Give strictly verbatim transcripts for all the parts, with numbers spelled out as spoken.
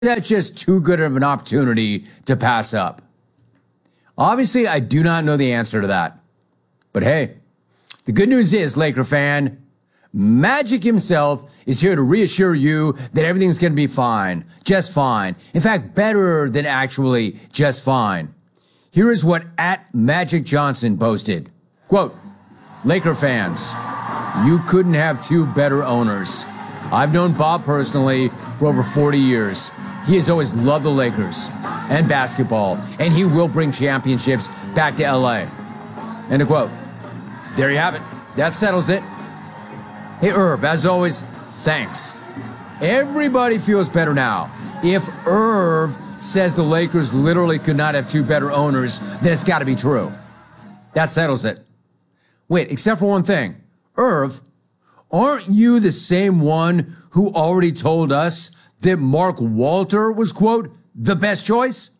that just too good of an opportunity to pass up? Obviously, I do not know the answer to that. But hey, the good news is, Laker fan, Magic himself is here to reassure you that everything's going to be fine, just fine. In fact, better than actually just fine. Here is what at Magic Johnson posted. Quote, Laker fans, you couldn't have two better owners. I've known Bob personally for over forty years. He has always loved the Lakers and basketball, and he will bring championships back to L A. End of quote. There you have it. That settles it. Hey, Irv, as always, thanks. Everybody feels better now. If Irv says the Lakers literally could not have two better owners, then it's got to be true. That settles it. Wait, except for one thing. Irv, aren't you the same one who already told us that Mark Walter was, quote, the best choice?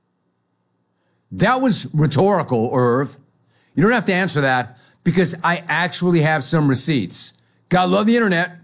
That was rhetorical, Irv. You don't have to answer that because I actually have some receipts. Gotta love the internet.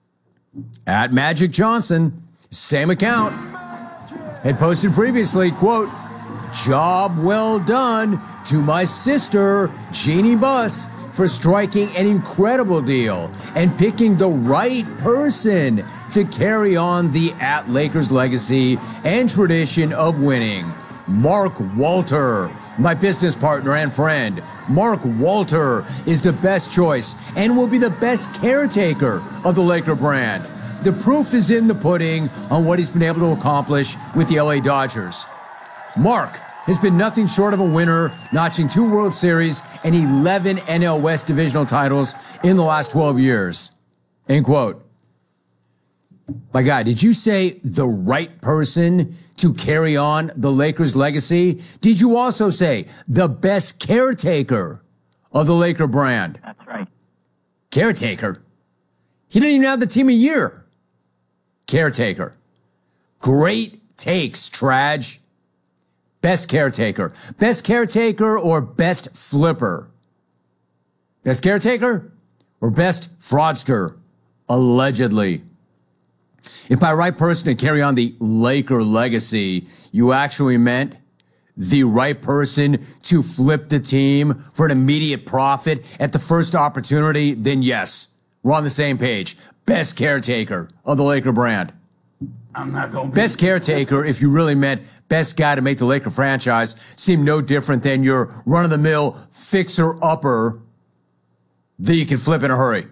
At Magic Johnson, same account, had posted previously, quote, job well done to my sister, Jeannie Buss, for striking an incredible deal and picking the right person to carry on the at Lakers legacy and tradition of winning. Mark Walter, my business partner and friend. Mark Walter is the best choice and will be the best caretaker of the Laker brand. The proof is in the pudding on what he's been able to accomplish with the L A Dodgers. Mark has been nothing short of a winner, notching two World Series and eleven N L West divisional titles in the last twelve years. End quote. My guy, did you say the right person to carry on the Lakers legacy? Did you also say the best caretaker of the Laker brand? That's right. Caretaker? He didn't even have the team a year. Caretaker. Great takes, Traj. Best caretaker. Best caretaker or best flipper? Best caretaker or best fraudster? Allegedly. If by right person to carry on the Laker legacy, you actually meant the right person to flip the team for an immediate profit at the first opportunity, then yes, we're on the same page. Best caretaker of the Laker brand. I'm not going to Best caretaker, if you really meant best guy to make the Laker franchise seem no different than your run-of-the-mill fixer-upper that you can flip in a hurry.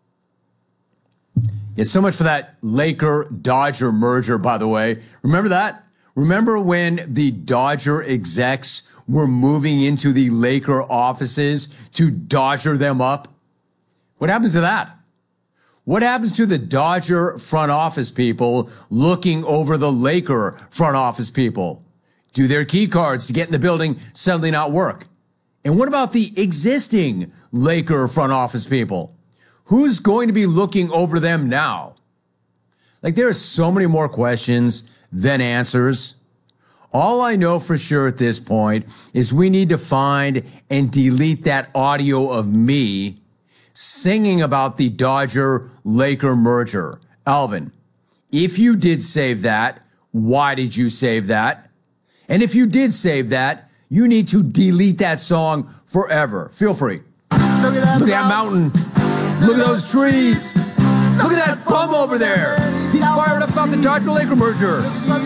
Yeah, so much for that Laker-Dodger merger, by the way. Remember that? Remember when the Dodger execs were moving into the Laker offices to Dodger them up? What happens to that? What happens to the Dodger front office people looking over the Laker front office people? Do their key cards to get in the building suddenly not work? And what about the existing Laker front office people? Who's going to be looking over them now? Like, there are so many more questions than answers. All I know for sure at this point is we need to find and delete that audio of me singing about the Dodger-Laker merger. Alvin, if you did save that, why did you save that? And if you did save that, you need to delete that song forever. Feel free. Look at that, Look at that mountain. Look at those trees. Look at that bum over there. He's fired up about the Dodger-Laker merger.